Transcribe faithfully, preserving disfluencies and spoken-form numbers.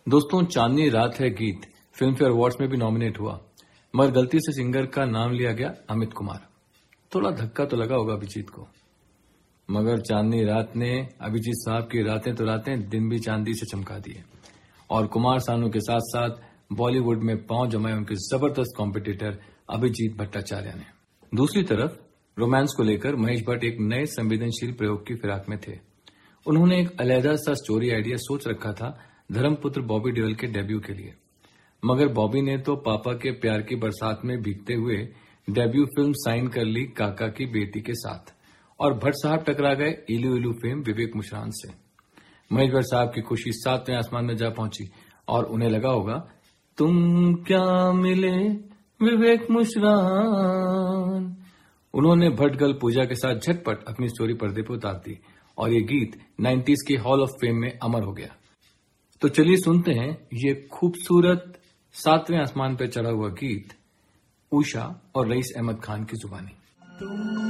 दोस्तों, चांदनी रात है गीत फिल्म फेयर अवार्ड्स में भी नॉमिनेट हुआ, मगर गलती से सिंगर का नाम लिया गया अमित कुमार। थोड़ा धक्का तो लगा होगा अभिजीत को, मगर चांदनी रात ने अभिजीत साहब की रातें तो रातें दिन भी चांदी से चमका दिए और कुमार सानू के साथ साथ बॉलीवुड में पांव जमाए उनके जबरदस्त कॉम्पिटिटर अभिजीत भट्टाचार्य ने। दूसरी तरफ रोमांस को लेकर महेश भट्ट एक नए संवेदनशील प्रयोग की फिराक में थे। उन्होंने एक अलहदा सा स्टोरी आइडिया सोच रखा था धर्मपुत्र बॉबी देओल के डेब्यू के लिए, मगर बॉबी ने तो पापा के प्यार की बरसात में भीगते हुए डेब्यू फिल्म साइन कर ली काका की बेटी के साथ और भट्ट साहब टकरा गए इलू इलू फेम विवेक मुशरान से। महेश भट्ट साहब की खुशी सातवें आसमान में जा पहुंची और उन्हें लगा होगा तुम क्या मिले विवेक मुशरान। उन्होंने भट्ट गर्ल पूजा के साथ झटपट अपनी स्टोरी पर्दे पर उतार दी और ये गीत नाइंटीज़ के हॉल ऑफ फेम में अमर हो गया। तो चलिए सुनते हैं ये खूबसूरत सातवें आसमान पर चढ़ा हुआ गीत उषा और रईस अहमद खान की जुबानी।